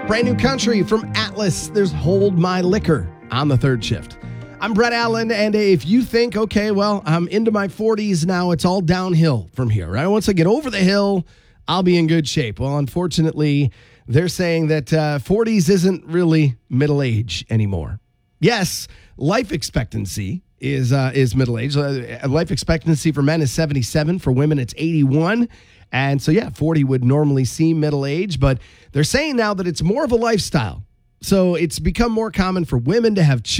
Brand new country from Atlas. There's Hold My Liquor on the third shift. I'm Brett Allen, and if you think, okay, well, I'm into my 40s now, it's all downhill from here, right? Once I get over the hill, I'll be in good shape. Well, unfortunately, they're saying that 40s isn't really middle age anymore. Yes, life expectancy is middle age. Life expectancy for men is 77. For women, it's 81. And so, 40 would normally seem middle age, but they're saying now that it's more of a lifestyle. So it's become more common for women to have children.